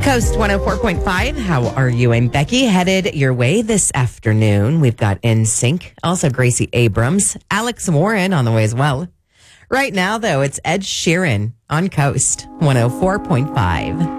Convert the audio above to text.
Coast 104.5. How are you? I'm Becky, headed your way this afternoon. We've got NSYNC, also Gracie Abrams, Alex Warren on the way as well. Right now, though, it's Ed Sheeran on Coast 104.5.